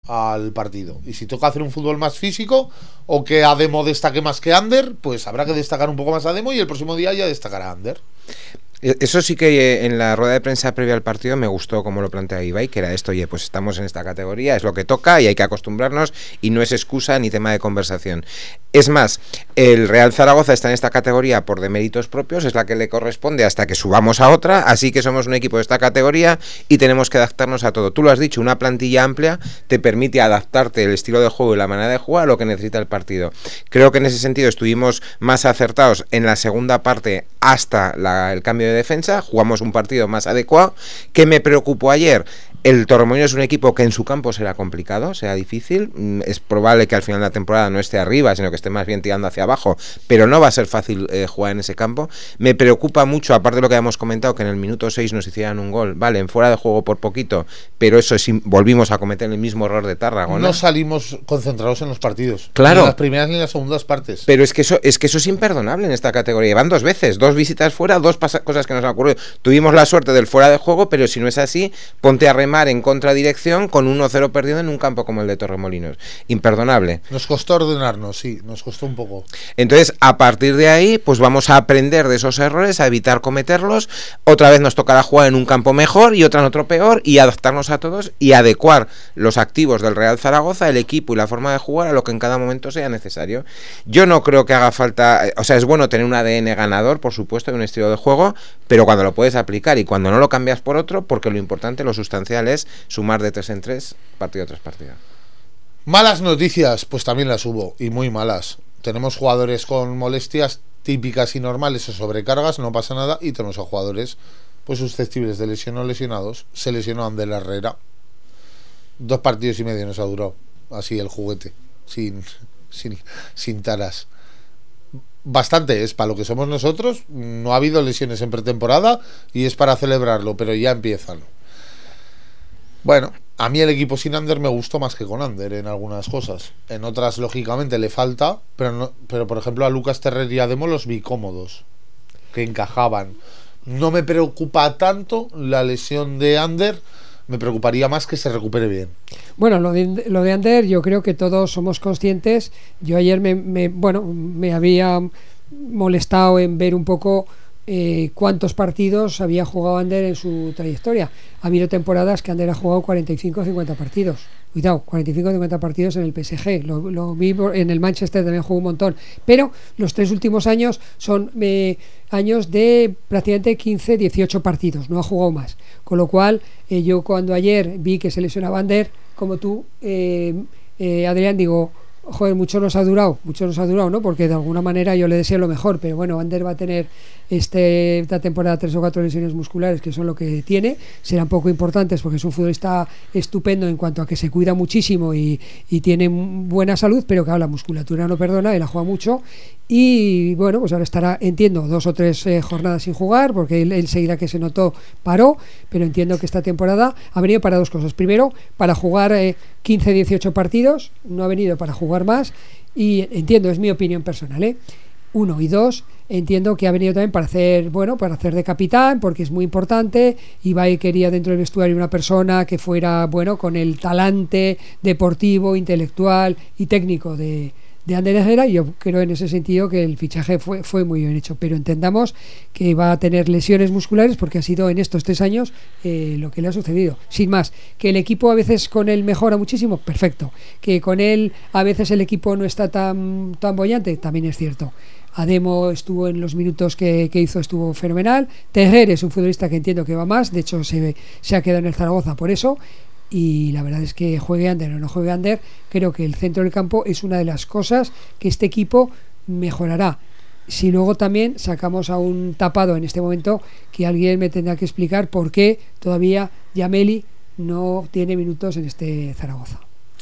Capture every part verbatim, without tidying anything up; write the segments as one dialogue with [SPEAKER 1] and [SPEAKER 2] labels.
[SPEAKER 1] al partido. Y si toca hacer un fútbol más físico o que Ademo destaque más que Ander, pues habrá que destacar un poco más a Ademo y el próximo día ya destacará Ander.
[SPEAKER 2] Eso sí que en la rueda de prensa previa al partido me gustó como lo plantea Ibai, que era esto: oye, pues estamos en esta categoría, es lo que toca y hay que acostumbrarnos y no es excusa ni tema de conversación. Es más, el Real Zaragoza está en esta categoría por deméritos propios, es la que le corresponde hasta que subamos a otra, así que somos un equipo de esta categoría y tenemos que adaptarnos a todo. Tú lo has dicho, una plantilla amplia te permite adaptarte el estilo de juego y la manera de jugar a lo que necesita el partido. Creo que en ese sentido estuvimos más acertados en la segunda parte hasta la, el cambio de defensa, jugamos un partido más adecuado. ¿Qué me preocupó ayer? El Torremolinos es un equipo que en su campo será complicado, será difícil, es probable que al final de la temporada no esté arriba, sino que esté más bien tirando hacia abajo, pero no va a ser fácil eh, jugar en ese campo. Me preocupa mucho, aparte de lo que habíamos comentado, que en el minuto seis nos hicieran un gol, vale, en fuera de juego por poquito, pero eso es, volvimos a cometer el mismo error de Tarragona.
[SPEAKER 1] No salimos concentrados en los partidos,
[SPEAKER 2] claro,
[SPEAKER 1] ni en las primeras ni en las segundas partes.
[SPEAKER 2] Pero es que eso es que eso es imperdonable en esta categoría. Van dos veces, dos visitas fuera, dos cosas que nos han ocurrido. Tuvimos la suerte del fuera de juego, pero si no es así, ponte a remar en contradirección con uno cero perdido en un campo como el de Torremolinos. Imperdonable.
[SPEAKER 1] Nos costó ordenarnos, sí, nos costó un poco.
[SPEAKER 2] Entonces, a partir de ahí, pues vamos a aprender de esos errores, a evitar cometerlos. Otra vez nos tocará jugar en un campo mejor y otra en otro peor, y adaptarnos a todos y adecuar los activos del Real Zaragoza, el equipo y la forma de jugar a lo que en cada momento sea necesario. Yo no creo que haga falta, o sea, es bueno tener un A D N ganador, por supuesto, y un estilo de juego, pero cuando lo puedes aplicar y cuando no lo cambias por otro, porque lo importante, lo sustancial es sumar de tres en tres, partido tras partido.
[SPEAKER 1] Malas noticias, pues también las hubo, y muy malas. Tenemos jugadores con molestias típicas y normales o sobrecargas, no pasa nada, y tenemos a jugadores pues susceptibles de lesión o lesionados. Se lesionó Ander Herrera, dos partidos y medio nos ha durado así el juguete, sin, sin, sin taras. Bastante es para lo que somos nosotros. No ha habido lesiones en pretemporada y es para celebrarlo, pero ya empiezan. Bueno, a mí el equipo sin Ander me gustó más que con Ander en algunas cosas. En otras, lógicamente, le falta, pero no, pero por ejemplo a Lucas Terrer y a Ademo los vi cómodos, que encajaban. No me preocupa tanto la lesión de Ander, me preocuparía más que se recupere bien.
[SPEAKER 3] Bueno, lo de, lo de Ander, yo creo que todos somos conscientes. Yo ayer me, me bueno, me había molestado en ver un poco eh, cuántos partidos había jugado Ander en su trayectoria. Ha habido temporadas que Ander ha jugado cuarenta y cinco o cincuenta partidos. Cuidado, cuarenta y cinco o cincuenta partidos en el P S G. Lo, lo vi en el Manchester, también jugó un montón. Pero los tres últimos años son eh, años de prácticamente quince, dieciocho partidos. No ha jugado más. Con lo cual, eh, yo cuando ayer vi que se lesionaba Ander, como tú, eh, eh, Adrián, digo, joder, mucho nos ha durado, mucho nos ha durado, ¿no? Porque de alguna manera yo le deseo lo mejor, pero bueno, Ander va a tener este, esta temporada tres o cuatro lesiones musculares, que son lo que tiene, serán poco importantes porque es un futbolista estupendo en cuanto a que se cuida muchísimo y, y tiene buena salud, pero claro, la musculatura no perdona, él ha jugado mucho y bueno, pues ahora estará, entiendo, dos o tres eh, jornadas sin jugar, porque él enseguida que se notó paró, pero entiendo que esta temporada ha venido para dos cosas. Primero, para jugar eh, quince, dieciocho partidos, no ha venido para jugar más, y entiendo, es mi opinión personal, ¿eh? Uno, y dos, entiendo que ha venido también para hacer, bueno, para hacer de capitán, porque es muy importante. Ibai quería dentro del vestuario una persona que fuera, bueno, con el talante deportivo, intelectual y técnico de de Ander Herrera, y yo creo en ese sentido que el fichaje fue, fue muy bien hecho, pero entendamos que va a tener lesiones musculares porque ha sido en estos tres años eh, lo que le ha sucedido, sin más. Que el equipo a veces con él mejora muchísimo, perfecto. Que con él a veces el equipo no está tan, tan bollante, también es cierto. Ademo estuvo en los minutos que, que hizo, estuvo fenomenal. Terrer es un futbolista que entiendo que va más, de hecho se, se ha quedado en el Zaragoza por eso. Y la verdad es que juegue Ander o no juegue Ander, creo que el centro del campo es una de las cosas que este equipo mejorará. Si luego también sacamos a un tapado en este momento, que alguien me tendrá que explicar por qué todavía Yameli no tiene minutos en este Zaragoza.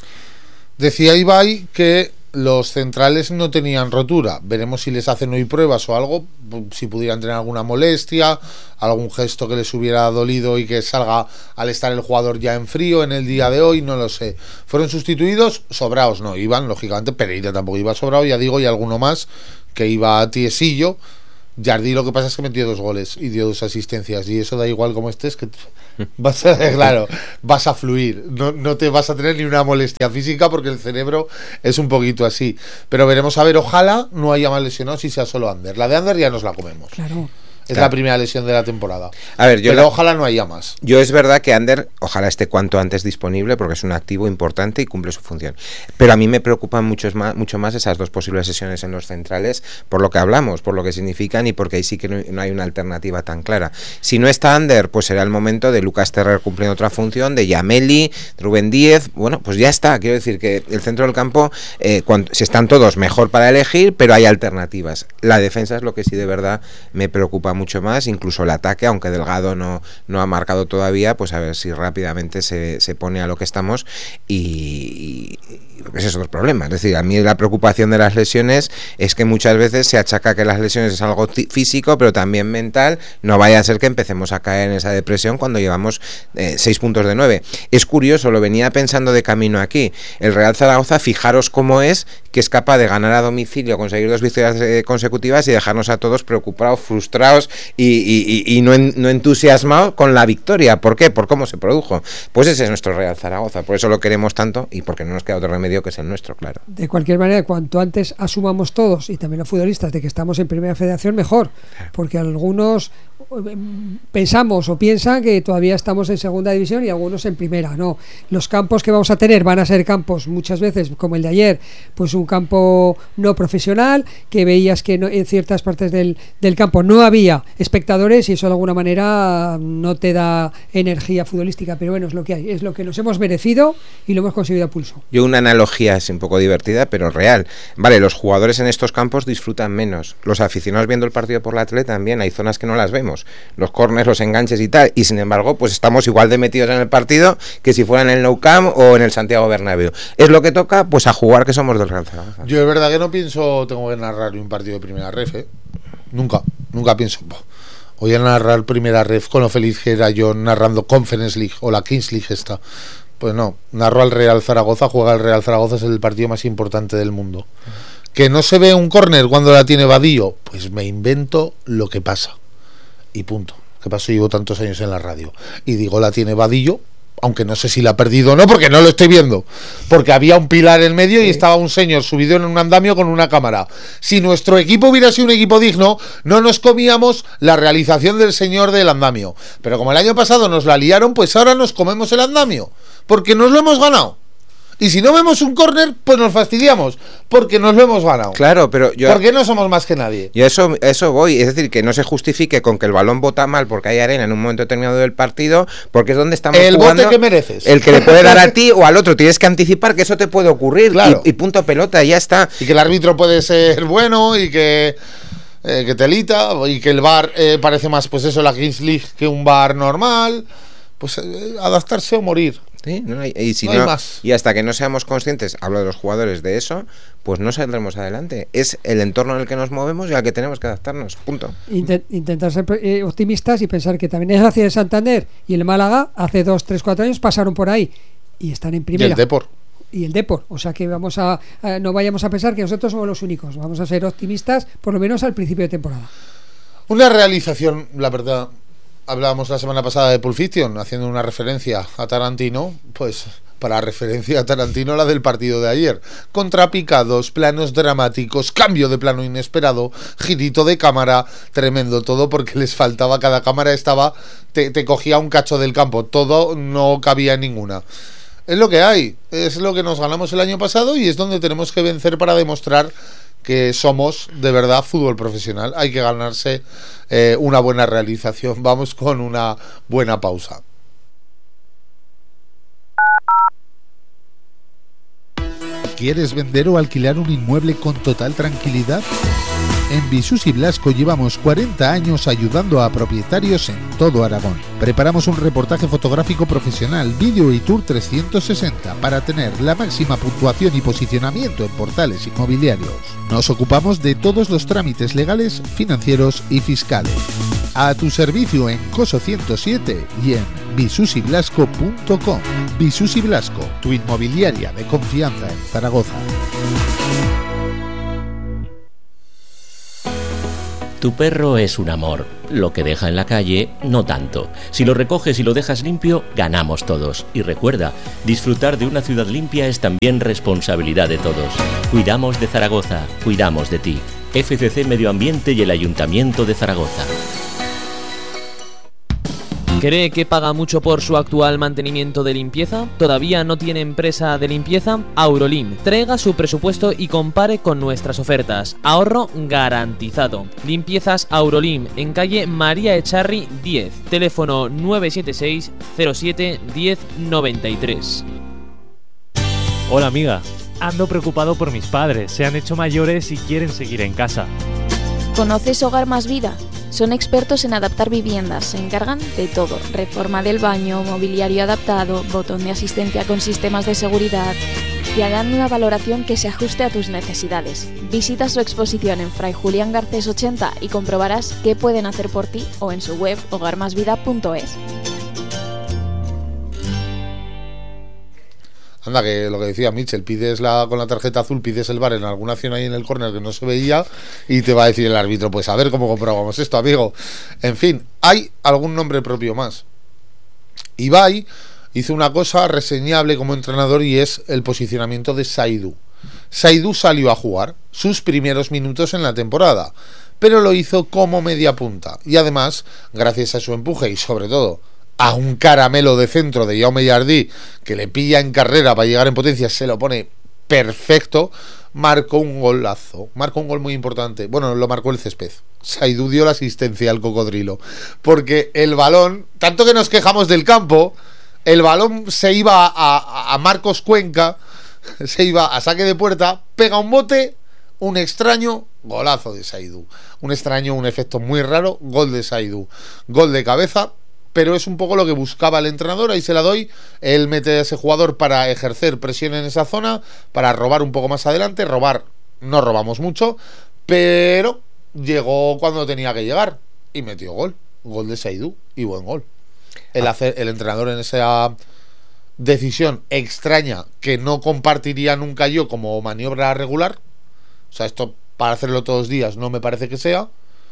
[SPEAKER 1] Decía Ibai que los centrales no tenían rotura. Veremos si les hacen hoy pruebas o algo, si pudieran tener alguna molestia, algún gesto que les hubiera dolido y que salga al estar el jugador ya en frío en el día de hoy, no lo sé. Fueron sustituidos, sobrados no iban, lógicamente. Pereira tampoco iba sobrado, ya digo, y alguno más que iba a tiesillo. Jardí lo que pasa es que metió dos goles y dio dos asistencias, y eso da igual como estés, que vas a, claro, vas a fluir, no, no te vas a tener ni una molestia física porque el cerebro es un poquito así. Pero veremos a ver, ojalá no haya más lesionados y sea solo Ander. La de Ander ya nos la comemos.
[SPEAKER 3] Claro.
[SPEAKER 1] Es
[SPEAKER 2] Claro.
[SPEAKER 1] la primera lesión de la temporada.
[SPEAKER 2] A ver, yo
[SPEAKER 1] pero
[SPEAKER 2] la-
[SPEAKER 1] ojalá no haya más.
[SPEAKER 2] Yo es verdad que Ander, ojalá esté cuanto antes disponible porque es un activo importante y cumple su función. Pero a mí me preocupan mucho más, mucho más esas dos posibles sesiones en los centrales por lo que hablamos, por lo que significan y porque ahí sí que no, no hay una alternativa tan clara. Si no está Ander, pues será el momento de Lucas Terrer cumpliendo otra función, de Yameli, Rubén Díez. Bueno, pues ya está. Quiero decir que el centro del campo, eh, cuando, si están todos mejor para elegir, pero hay alternativas. La defensa es lo que sí de verdad me preocupa mucho más, incluso el ataque, aunque Delgado no, no ha marcado todavía, pues a ver si rápidamente se, se pone a lo que estamos y, y ese es otro problema. Es decir, a mí la preocupación de las lesiones es que muchas veces se achaca que las lesiones es algo físico, pero también mental. No vaya a ser que empecemos a caer en esa depresión cuando llevamos eh, seis puntos de nueve. Es curioso, lo venía pensando de camino aquí. El Real Zaragoza, fijaros cómo es, que es capaz de ganar a domicilio, conseguir dos victorias eh, consecutivas y dejarnos a todos preocupados, frustrados y, y, y, y no, en, no entusiasmados con la victoria. ¿Por qué? Por cómo se produjo. Pues ese es nuestro Real Zaragoza. Por eso lo queremos tanto y porque no nos queda otro remedio que es el nuestro, claro.
[SPEAKER 3] De cualquier manera, cuanto antes asumamos todos, y también los futbolistas, de que estamos en Primera Federación, mejor, porque algunos eh, pensamos o piensan que todavía estamos en Segunda División y algunos en Primera. No, los campos que vamos a tener van a ser campos muchas veces, como el de ayer, pues un campo no profesional, que veías que no, en ciertas partes del, del campo no había espectadores y eso de alguna manera no te da energía futbolística, pero bueno, es lo que hay, es lo que nos hemos merecido y lo hemos conseguido a pulso.
[SPEAKER 2] Yo una analogía es un poco divertida, pero real. Vale, los jugadores en estos campos disfrutan menos. Los aficionados viendo el partido por la tele también, hay zonas que no las vemos. Los córners, los enganches y tal. Y sin embargo, pues estamos igual de metidos en el partido que si fuera en el Nou Camp o en el Santiago Bernabéu. Es lo que toca, pues a jugar, que somos del Real Zaragoza.
[SPEAKER 1] Yo es verdad que no pienso, tengo que narrar un partido de Primera Ref, ¿eh? Nunca, nunca pienso, "Buah, voy a narrar Primera Ref con lo feliz que era yo narrando Conference League o la Kings League esta". Pues no, narro al Real Zaragoza, juega el Real Zaragoza, es el partido más importante del mundo. ¿Que no se ve un córner cuando la tiene Vadillo? Pues me invento lo que pasa. Y punto. ¿Qué pasó? Llevo tantos años en la radio. Y digo, la tiene Vadillo, aunque no sé si la ha perdido o no, porque no lo estoy viendo. Porque había un pilar en medio y estaba un señor subido en un andamio con una cámara. Si nuestro equipo hubiera sido un equipo digno, no nos comíamos la realización del señor del andamio. Pero como el año pasado nos la liaron, pues ahora nos comemos el andamio. Porque nos lo hemos ganado. Y si no vemos un córner, pues nos fastidiamos, porque nos lo hemos ganado.
[SPEAKER 2] Claro, pero yo...
[SPEAKER 1] Porque no somos más que nadie.
[SPEAKER 2] Y eso, eso voy, es decir, que no se justifique con que el balón bota mal porque hay arena en un momento determinado del partido, porque es donde estamos
[SPEAKER 1] el
[SPEAKER 2] jugando.
[SPEAKER 1] bote que mereces.
[SPEAKER 2] El que le puede dar a ti o al otro. Tienes que anticipar que eso te puede ocurrir.
[SPEAKER 1] Claro.
[SPEAKER 2] Y, y punto pelota, ya está.
[SPEAKER 1] Y que el árbitro puede ser bueno y que... Eh, que telita, y que el V A R eh, parece más, pues eso, la Kings League que un V A R normal. Pues eh, adaptarse o morir.
[SPEAKER 2] Sí, no hay, y, si
[SPEAKER 1] no
[SPEAKER 2] no,
[SPEAKER 1] hay más.
[SPEAKER 2] Y hasta que no seamos conscientes, hablo de los jugadores, de eso, pues no saldremos adelante. Es el entorno en el que nos movemos y al que tenemos que adaptarnos. Punto.
[SPEAKER 3] Intent, intentar ser eh, optimistas y pensar que también es hacia el Santander y el Málaga hace dos, tres, cuatro años pasaron por ahí y están en primera.
[SPEAKER 1] Y el Depor.
[SPEAKER 3] Y el Depor, o sea que vamos a, a no vayamos a pensar que nosotros somos los únicos, vamos a ser optimistas por lo menos al principio de temporada.
[SPEAKER 1] Una realización, la verdad. Hablábamos la semana pasada de Pulp Fiction, haciendo una referencia a Tarantino, pues para referencia a Tarantino la del partido de ayer. Contrapicados, planos dramáticos, cambio de plano inesperado, girito de cámara, tremendo todo porque les faltaba, cada cámara estaba, te, te cogía un cacho del campo, todo no cabía en ninguna. Es lo que hay, es lo que nos ganamos el año pasado y es donde tenemos que vencer para demostrar que somos de verdad fútbol profesional. Hay que ganarse eh, una buena realización. Vamos con una buena pausa.
[SPEAKER 4] ¿Quieres vender o alquilar un inmueble con total tranquilidad? En Visus y Blasco llevamos cuarenta años ayudando a propietarios en todo Aragón. Preparamos un reportaje fotográfico profesional, vídeo y tour trescientos sesenta para tener la máxima puntuación y posicionamiento en portales inmobiliarios. Nos ocupamos de todos los trámites legales, financieros y fiscales. A tu servicio en Coso ciento siete y en visus y blasco punto com. Visus y Blasco, tu inmobiliaria de confianza en Zaragoza.
[SPEAKER 5] Tu perro es un amor. Lo que deja en la calle, no tanto. Si lo recoges y lo dejas limpio, ganamos todos. Y recuerda, disfrutar de una ciudad limpia es también responsabilidad de todos. Cuidamos de Zaragoza, cuidamos de ti. F C C Medio Ambiente y el Ayuntamiento de Zaragoza.
[SPEAKER 6] ¿Cree que paga mucho por su actual mantenimiento de limpieza? ¿Todavía no tiene empresa de limpieza? Aurolim, traiga su presupuesto y compare con nuestras ofertas. Ahorro garantizado. Limpiezas Aurolim, en calle María Echarri diez, teléfono nueve siete seis cero siete diez noventa y tres.
[SPEAKER 7] Hola amiga, ando preocupado por mis padres, se han hecho mayores y quieren seguir en casa.
[SPEAKER 8] ¿Conoces Hogar Más Vida? Son expertos en adaptar viviendas, se encargan de todo, reforma del baño, mobiliario adaptado, botón de asistencia con sistemas de seguridad. Te harán una valoración que se ajuste a tus necesidades. Visita su exposición en Fray Julián Garcés ochenta y comprobarás qué pueden hacer por ti o en su web hogar más vida punto es.
[SPEAKER 1] Anda, que lo que decía Mitchell, pides la con la tarjeta azul, pides el bar en alguna acción ahí en el córner que no se veía y te va a decir el árbitro, pues a ver cómo comprobamos esto, amigo. En fin, hay algún nombre propio más. Ibai hizo una cosa reseñable como entrenador y es el posicionamiento de Saidou. Saidou salió a jugar sus primeros minutos en la temporada, pero lo hizo como media punta y además, gracias a su empuje y sobre todo a un caramelo de centro de Jaume Jardí que le pilla en carrera para llegar en potencia, se lo pone perfecto, marcó un golazo, marcó un gol muy importante. Bueno, lo marcó el césped. Saidou dio la asistencia al cocodrilo, porque el balón, tanto que nos quejamos del campo, el balón se iba a, a Marcos Cuenca, se iba a saque de puerta, pega un bote, un extraño, golazo de Saidou. Un extraño, un efecto muy raro, gol de Saidou. Gol de cabeza. Pero es un poco lo que buscaba el entrenador, ahí se la doy. Él mete a ese jugador para ejercer presión en esa zona, para robar un poco más adelante. Robar, no robamos mucho, pero llegó cuando tenía que llegar y metió gol. Gol de Saidou y buen gol. El, hacer, el entrenador en esa decisión extraña que no compartiría nunca yo como maniobra regular. O sea, esto para hacerlo todos los días no me parece que sea.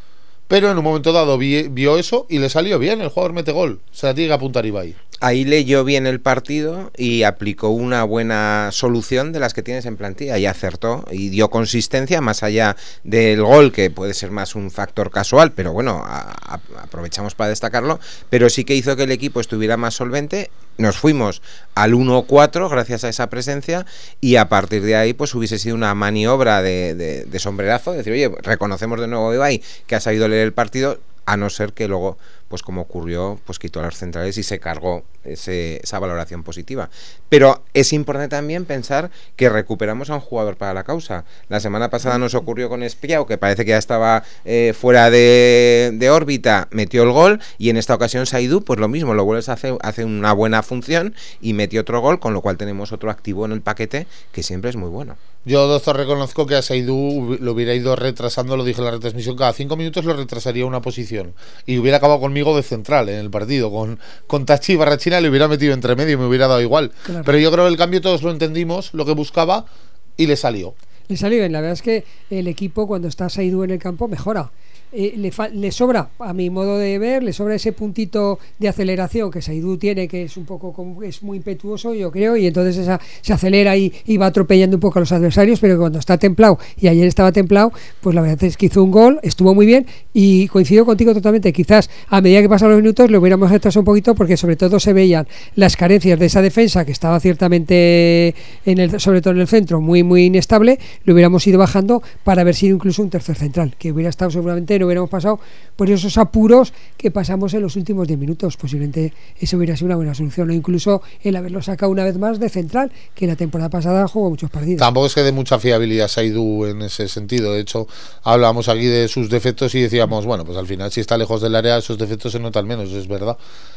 [SPEAKER 1] Pero en un momento dado vi, vio eso y le salió bien. El jugador mete gol. Se la tiene que apuntar Ibai.
[SPEAKER 2] Ahí leyó bien el partido y aplicó una buena solución de las que tienes en plantilla y acertó y dio consistencia más allá del gol, que puede ser más un factor casual, pero bueno, a, a, aprovechamos para destacarlo, pero sí que hizo que el equipo estuviera más solvente. Nos fuimos al uno cuatro gracias a esa presencia y a partir de ahí pues hubiese sido una maniobra de, de, de sombrerazo, decir, oye, reconocemos de nuevo a Ibai que ha sabido leer el partido, a no ser que luego, pues como ocurrió, pues quitó a los centrales y se cargó ese, esa valoración positiva. Pero es importante también pensar que recuperamos a un jugador para la causa. La semana pasada nos ocurrió con Espiau, que parece que ya estaba eh, fuera de, de órbita, metió el gol, y en esta ocasión Saidou, pues lo mismo, lo vuelves a hacer, hace una buena función y metió otro gol, con lo cual tenemos otro activo en el paquete que siempre es muy bueno.
[SPEAKER 1] Yo, doctor, reconozco que a Saidou lo hubiera ido retrasando, lo dije en la retransmisión, cada cinco minutos lo retrasaría una posición y hubiera acabado conmigo de central en el partido, con, con Tachi y Barrachina le hubiera metido entre medio y me hubiera dado igual. Claro. Pero yo creo que el cambio todos lo entendimos, lo que buscaba, y le salió.
[SPEAKER 3] Le salió bien, la verdad es que el equipo cuando está Saidou en el campo mejora. Eh, le, fa- le sobra, a mi modo de ver, le sobra ese puntito de aceleración que Saidou tiene, que es un poco como, es muy impetuoso, yo creo, y entonces esa, se acelera y, y va atropellando un poco a los adversarios, pero cuando está templado, y ayer estaba templado, pues la verdad es que hizo un gol, estuvo muy bien, y coincido contigo totalmente, quizás a medida que pasan los minutos lo hubiéramos retrasado un poquito, porque sobre todo se veían las carencias de esa defensa que estaba ciertamente, en el, sobre todo en el centro, muy muy inestable, lo hubiéramos ido bajando para haber sido incluso un tercer central, que hubiera estado seguramente, no hubiéramos pasado por esos apuros que pasamos en los últimos diez minutos. Posiblemente eso hubiera sido una buena solución, o incluso el haberlo sacado una vez más de central, que la temporada pasada jugó muchos partidos.
[SPEAKER 1] Tampoco es que dé mucha fiabilidad Saidou en ese sentido. De hecho, hablábamos aquí de sus defectos y decíamos, bueno, pues al final si está lejos del área esos defectos se notan menos, es verdad,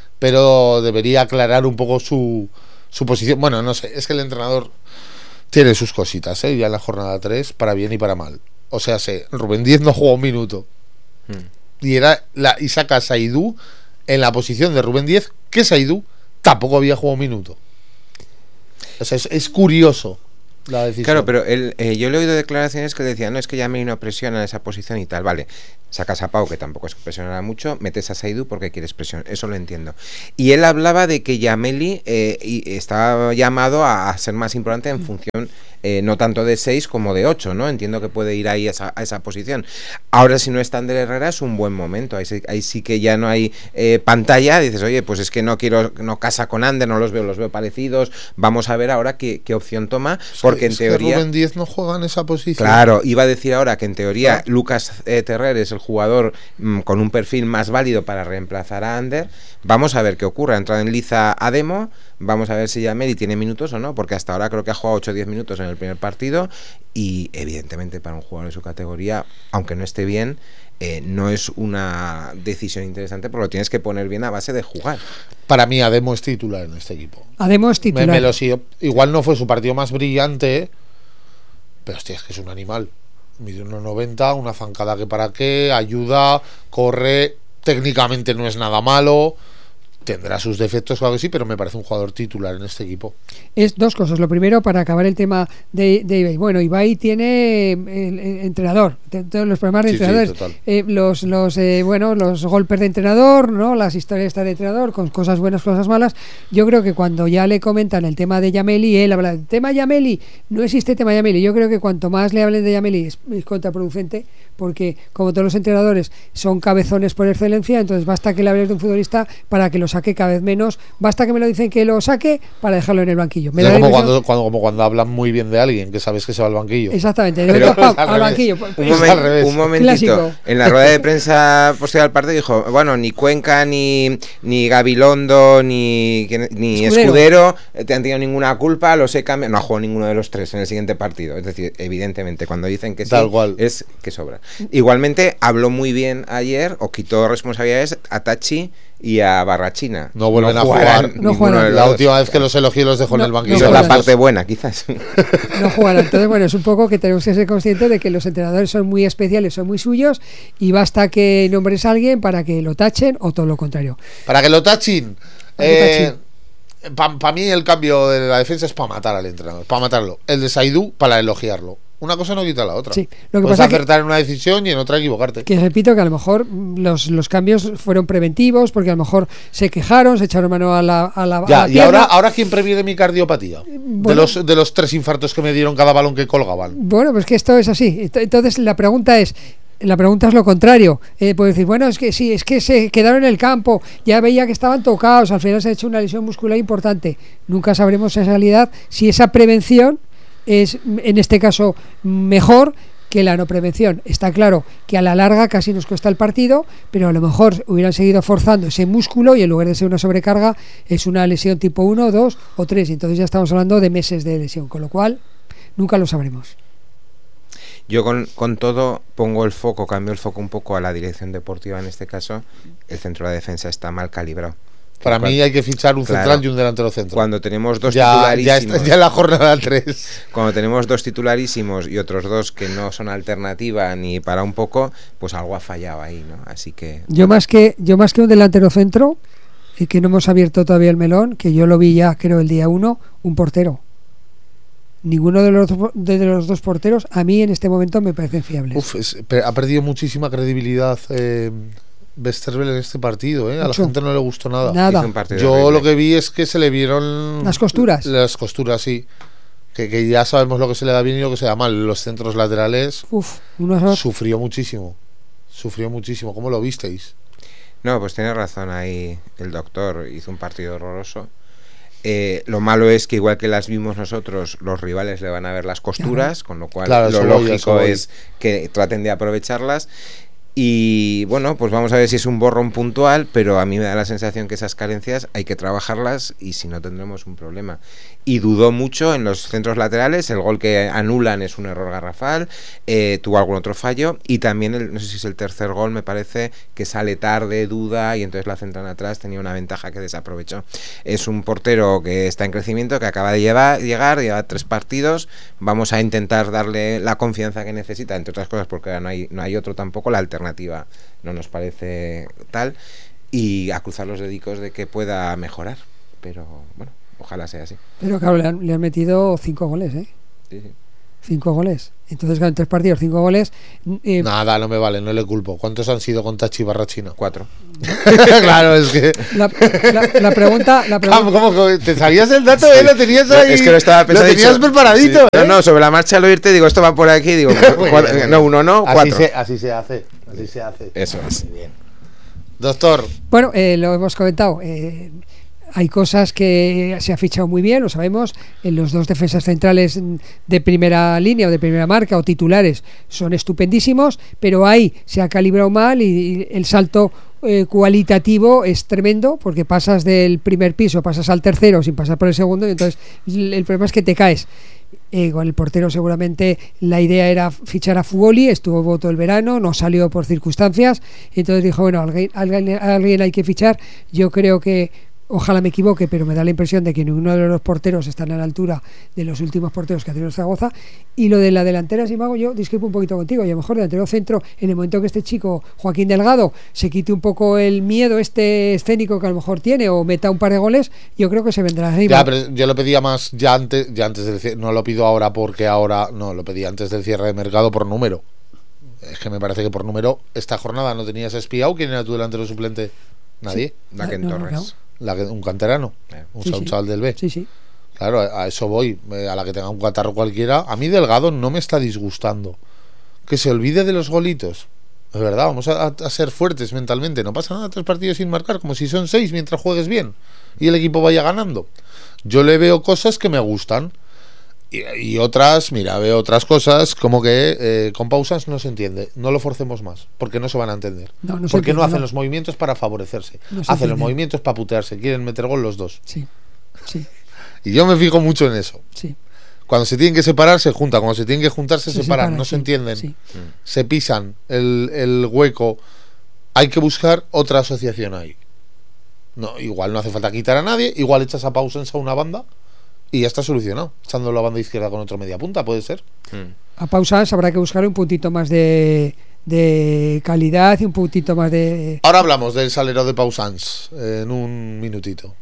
[SPEAKER 1] pero debería aclarar un poco su, su posición. Bueno, no sé, es que el entrenador tiene sus cositas, ¿eh? Ya en la jornada tres, para bien y para mal. O sea, sé, Rubén Díez no jugó un minuto. Y era la, y saca a Saidou en la posición de Rubén Díez, que Saidou tampoco había jugado un minuto. O sea, es, es curioso la decisión.
[SPEAKER 2] Claro, pero él, eh, yo le he oído declaraciones que decían, no, es que ya me no presiona en esa posición y tal, vale. Sacas a Pau, que tampoco es que presionará mucho, metes a Saidu porque quieres presión, eso lo entiendo. Y él hablaba de que Yameli eh, y estaba llamado a, a ser más importante en función, eh, no tanto de seis como de ocho, ¿no? Entiendo que puede ir ahí a esa, a esa posición. Ahora, si no está Ander Herrera, es un buen momento, ahí sí, ahí sí que ya no hay eh, pantalla, dices, oye, pues es que no quiero, no casa con Ander, no los veo, los veo parecidos, vamos a ver ahora qué, qué opción toma, porque
[SPEAKER 1] es
[SPEAKER 2] en teoría...
[SPEAKER 1] que Rubén Díez no juega en esa posición.
[SPEAKER 2] Claro, iba a decir ahora que en teoría
[SPEAKER 1] Claro.
[SPEAKER 2] Lucas eh, Terrer es el jugador mmm, con un perfil más válido para reemplazar a Ander. Vamos a ver qué ocurre. Ha entrado en liza a Demo, vamos a ver si Yameli tiene minutos o no, porque hasta ahora creo que ha jugado ocho o diez minutos en el primer partido y evidentemente para un jugador de su categoría, aunque no esté bien, eh, no es una decisión interesante porque lo tienes que poner bien a base de jugar.
[SPEAKER 1] Para mí Ademo es titular en este equipo.
[SPEAKER 3] Ademo es titular.
[SPEAKER 1] Me, me lo sigo. Igual no fue su partido más brillante, pero hostia, es que es un animal. Mide uno noventa, una zancada que para qué, ayuda, corre, técnicamente no es nada malo, tendrá sus defectos, claro que sí, pero me parece un jugador titular en este equipo.
[SPEAKER 3] Es dos cosas. Lo primero, para acabar el tema de, de Ibai. Bueno, Ibai tiene el, el entrenador, todos los problemas de
[SPEAKER 1] Sí,
[SPEAKER 3] entrenadores,
[SPEAKER 1] sí, total.
[SPEAKER 3] eh, los los eh, bueno, los golpes de entrenador, ¿no? Las historias estas de entrenador con cosas buenas, cosas malas. Yo creo que cuando ya le comentan el tema de Yameli, él habla del tema Yameli, no existe tema Yameli. Yo creo que cuanto más le hablen de Yameli es, es contraproducente, porque como todos los entrenadores son cabezones por excelencia, entonces basta que le hables de un futbolista para que lo saque cada vez menos, basta que me lo dicen que lo saque para dejarlo en el banquillo. Me
[SPEAKER 1] Es
[SPEAKER 3] da la
[SPEAKER 1] como,
[SPEAKER 3] impresión-
[SPEAKER 1] cuando, cuando, como cuando hablan muy bien de alguien, que sabes que se va al banquillo.
[SPEAKER 3] Exactamente, de
[SPEAKER 2] Pero-
[SPEAKER 3] momento, pam,
[SPEAKER 1] es al
[SPEAKER 3] al
[SPEAKER 1] revés.
[SPEAKER 3] banquillo.
[SPEAKER 2] Un,
[SPEAKER 1] Es
[SPEAKER 2] momen-
[SPEAKER 1] al revés.
[SPEAKER 2] un momentito,
[SPEAKER 3] Clásico.
[SPEAKER 2] en la rueda de prensa posterior al partido dijo, bueno, ni Cuenca, ni, ni Gabilondo, ni, quién- ni
[SPEAKER 3] Escudero.
[SPEAKER 2] Escudero, eh, te han tenido ninguna culpa, los he cambiado, no ha jugado ninguno de los tres en el siguiente partido. Es decir, evidentemente, cuando dicen que sí,
[SPEAKER 1] Tal cual.
[SPEAKER 2] es que sobra. Igualmente, habló muy bien ayer, o quitó responsabilidades a Tachi y a Barrachina.
[SPEAKER 1] No vuelven a
[SPEAKER 2] jugarán
[SPEAKER 1] jugar.
[SPEAKER 2] ninguno
[SPEAKER 3] No jugarán.
[SPEAKER 2] de los
[SPEAKER 1] La
[SPEAKER 2] dos.
[SPEAKER 1] última vez que los elogié los dejó
[SPEAKER 3] No,
[SPEAKER 1] en el
[SPEAKER 3] no
[SPEAKER 1] banquillo.
[SPEAKER 2] Esa es la
[SPEAKER 3] jugarán.
[SPEAKER 2] parte buena, quizás.
[SPEAKER 3] No jugarán. Entonces, bueno, es un poco que tenemos que ser conscientes de que los entrenadores son muy especiales, son muy suyos, y basta que nombres a alguien para que lo tachen o todo lo contrario.
[SPEAKER 1] Para que lo tachen.
[SPEAKER 3] Para que
[SPEAKER 1] Eh, para mí el cambio de la defensa es para matar al entrenador, para matarlo. El de Saidu para elogiarlo. Una cosa no quita la otra.
[SPEAKER 3] Sí, lo que
[SPEAKER 1] Puedes
[SPEAKER 3] pasa que-
[SPEAKER 1] acertar en una decisión y en otra equivocarte.
[SPEAKER 3] Que repito que a lo mejor mm, los, los cambios fueron preventivos, porque a lo mejor se quejaron, se echaron mano a la, a la, a
[SPEAKER 1] Ya,
[SPEAKER 3] la
[SPEAKER 1] y
[SPEAKER 3] pierna.
[SPEAKER 1] ahora, ahora ¿quién previene mi cardiopatía? De
[SPEAKER 3] bueno.
[SPEAKER 1] los de los tres infartos que me dieron cada balón que colgaban.
[SPEAKER 3] Bueno, pues que esto es así. Ent- Entonces la pregunta es, la pregunta es lo contrario. Eh, puedes decir, bueno, es que sí, es que se quedaron en el campo, ya veía que estaban tocados, al final se ha hecho una lesión muscular importante. Nunca sabremos en realidad si esa prevención es, en este caso, mejor que la no prevención. Está claro que a la larga casi nos cuesta el partido, pero a lo mejor hubieran seguido forzando ese músculo y en lugar de ser una sobrecarga es una lesión tipo uno, dos o tres, y entonces ya estamos hablando de meses de lesión, con lo cual nunca lo sabremos.
[SPEAKER 2] Yo con, con todo pongo el foco, cambio el foco un poco a la dirección deportiva en este caso. El centro de la defensa está mal calibrado.
[SPEAKER 1] Para
[SPEAKER 2] Cuando-
[SPEAKER 1] mí hay que fichar un
[SPEAKER 2] Claro.
[SPEAKER 1] central y un delantero centro.
[SPEAKER 2] Cuando tenemos dos
[SPEAKER 1] ya, ya,
[SPEAKER 2] titularísimos,
[SPEAKER 1] está, ya en la jornada tres.
[SPEAKER 2] cuando tenemos dos titularísimos y otros dos que no son alternativa ni para un poco, pues algo ha fallado ahí, ¿no? Así que
[SPEAKER 3] Yo más que yo más que un delantero centro, y que no hemos abierto todavía el melón, que yo lo vi ya creo el día uno, un portero. Ninguno de los, de los dos porteros a mí en este momento me parecen fiables.
[SPEAKER 1] Uf, es- pe- ha perdido muchísima credibilidad eh, Westerveld en este partido. Eh. A la
[SPEAKER 3] Mucho.
[SPEAKER 1] gente no le gustó nada.
[SPEAKER 3] Nada.
[SPEAKER 2] hizo un partido
[SPEAKER 1] Yo
[SPEAKER 2] horrible.
[SPEAKER 1] lo que vi es que se le vieron
[SPEAKER 3] Las costuras.
[SPEAKER 1] Las costuras, sí. Que, que ya sabemos lo que se le da bien y lo que se da mal. Los centros laterales
[SPEAKER 3] Uf, unos
[SPEAKER 1] sufrió muchísimo. Sufrió muchísimo. ¿Cómo lo visteis?
[SPEAKER 2] No, pues tiene razón ahí el doctor, hizo un partido horroroso. Eh, lo malo es que igual que las vimos nosotros, los rivales le van a ver las costuras, con lo cual
[SPEAKER 1] Claro,
[SPEAKER 2] lo
[SPEAKER 1] eso voy, eso
[SPEAKER 2] lógico
[SPEAKER 1] voy.
[SPEAKER 2] es que traten de aprovecharlas. Y bueno, pues vamos a ver si es un borrón puntual, pero a mí me da la sensación que esas carencias hay que trabajarlas y si no tendremos un problema. Y dudó mucho en los centros laterales, el gol que anulan es un error garrafal, eh, tuvo algún otro fallo y también, el, no sé si es el tercer gol, me parece que sale tarde, duda y entonces la centran atrás, tenía una ventaja que desaprovechó. Es un portero que está en crecimiento, que acaba de llevar, llegar, lleva tres partidos, vamos a intentar darle la confianza que necesita, entre otras cosas porque ahora no hay, no hay otro tampoco, la alternativa no nos parece tal, y a cruzar los dedicos de que pueda mejorar, pero bueno, ojalá sea así.
[SPEAKER 3] Pero claro, le han, le han metido cinco goles, ¿eh?
[SPEAKER 2] Sí, sí.
[SPEAKER 3] cinco goles. Entonces, claro, en tres partidos, cinco goles. Eh,
[SPEAKER 1] Nada, no me vale, no le culpo. ¿Cuántos han sido con Tachi Barrachina?
[SPEAKER 2] Cuatro.
[SPEAKER 1] Claro, es que.
[SPEAKER 3] La, la, la pregunta. La pregunta...
[SPEAKER 1] ¿Cómo, cómo, ¿Te sabías el dato? Sí. ¿Eh? Lo tenías ahí.
[SPEAKER 2] Es que lo estaba pensando.
[SPEAKER 1] Lo tenías
[SPEAKER 2] dicho,
[SPEAKER 1] preparadito.
[SPEAKER 2] Sí.
[SPEAKER 1] ¿Eh?
[SPEAKER 2] No, no, sobre la marcha al oírte, digo, esto va por aquí. Digo, cuatro, bien, no, uno no, cuatro.
[SPEAKER 1] Así se, así se hace. Así se hace.
[SPEAKER 2] Eso es.
[SPEAKER 1] Muy bien. Doctor.
[SPEAKER 3] Bueno, eh, lo hemos comentado. Eh, Hay cosas que se ha fichado muy bien, lo sabemos. En los dos defensas centrales de primera línea o de primera marca o titulares son estupendísimos, pero ahí se ha calibrado mal y el salto eh, cualitativo es tremendo, porque pasas del primer piso, pasas al tercero sin pasar por el segundo, y entonces el problema es que te caes. Eh, con el portero seguramente la idea era fichar a Fuoli, estuvo todo el verano, no salió por circunstancias, y entonces dijo, bueno, alguien, alguien, alguien hay que fichar. Yo creo que, ojalá me equivoque, pero me da la impresión de que ninguno de los porteros están a la altura de los últimos porteros que ha tenido Zaragoza. Y lo de la delantera, si me hago, yo discrepo un poquito contigo, y a lo mejor delantero centro, en el momento que este chico Joaquín Delgado se quite un poco el miedo este escénico que a lo mejor tiene, o meta un par de goles, yo creo que se vendrá arriba.
[SPEAKER 1] Ya, pero yo lo pedía más ya antes, ya antes del cierre, no lo pido ahora porque ahora, no, lo pedí antes del cierre de mercado por número. Es que me parece que por número esta jornada no tenías espiado. ¿Quién era tu delantero suplente? Nadie.
[SPEAKER 3] Sí.
[SPEAKER 2] Daken
[SPEAKER 3] No, no,
[SPEAKER 2] Torres.
[SPEAKER 3] no.
[SPEAKER 1] La que, un canterano, un,
[SPEAKER 3] Sí,
[SPEAKER 1] un
[SPEAKER 3] sí.
[SPEAKER 1] chaval del B.
[SPEAKER 3] Sí, sí.
[SPEAKER 1] Claro, a eso voy. A la que tenga un catarro cualquiera. A mí Delgado no me está disgustando. Que se olvide de los golitos. Es verdad, vamos a, a ser fuertes mentalmente. No pasa nada, tres partidos sin marcar, como si son seis mientras juegues bien y el equipo vaya ganando. Yo le veo cosas que me gustan. Y, y otras, mira, veo otras cosas como que eh, con pausas no se entiende. No lo forcemos más, porque no se van a entender.
[SPEAKER 3] No, no se
[SPEAKER 1] porque no
[SPEAKER 3] entiende,
[SPEAKER 1] hacen
[SPEAKER 3] no.
[SPEAKER 1] los movimientos para favorecerse.
[SPEAKER 3] No se
[SPEAKER 1] hacen los
[SPEAKER 3] entiende.
[SPEAKER 1] movimientos para putearse. Quieren meter gol los dos.
[SPEAKER 3] Sí, sí,
[SPEAKER 1] Y yo me fijo mucho en eso.
[SPEAKER 3] sí.
[SPEAKER 1] Cuando se tienen que separar, se juntan. Cuando se tienen que juntar, se,
[SPEAKER 3] Se
[SPEAKER 1] separan.
[SPEAKER 3] separan,
[SPEAKER 1] No
[SPEAKER 3] sí,
[SPEAKER 1] se entienden.
[SPEAKER 3] sí.
[SPEAKER 1] Se pisan el, el hueco. Hay que buscar otra asociación ahí. No, igual no hace falta quitar a nadie. Igual echas a Pausens a una banda y ya está solucionado. Echando la banda izquierda con otro media punta, puede ser.
[SPEAKER 3] A Pausans habrá que buscar un puntito más de, de calidad y un puntito más de...
[SPEAKER 1] Ahora hablamos del salero de Pausans eh, en un minutito.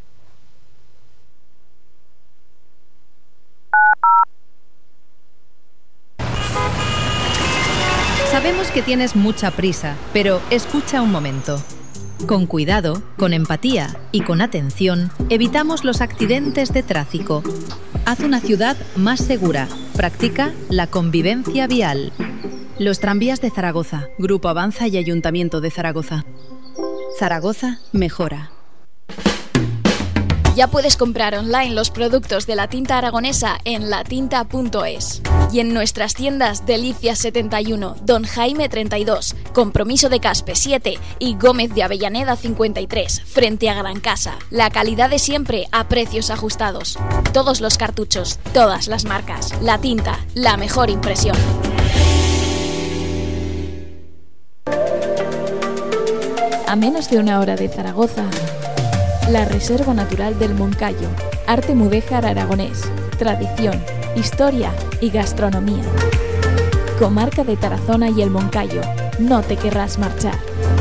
[SPEAKER 9] Sabemos que tienes mucha prisa, pero escucha un momento. Con cuidado, con empatía y con atención, evitamos los accidentes de tráfico. Haz una ciudad más segura. Practica la convivencia vial.
[SPEAKER 10] Los tranvías de Zaragoza, Grupo Avanza y Ayuntamiento de Zaragoza. Zaragoza mejora.
[SPEAKER 8] Ya puedes comprar online los productos de la tinta aragonesa en latinta punto es. Y en nuestras tiendas Delicias setenta y uno, Don Jaime treinta y dos, Compromiso de Caspe siete y Gómez de Avellaneda cincuenta y tres, frente a Gran Casa. La calidad de siempre a precios ajustados. Todos los cartuchos, todas las marcas. La Tinta, la mejor impresión. A menos de una hora de Zaragoza, la Reserva Natural del Moncayo, arte mudéjar aragonés, tradición, historia y gastronomía. Comarca de Tarazona y el Moncayo, no te querrás marchar.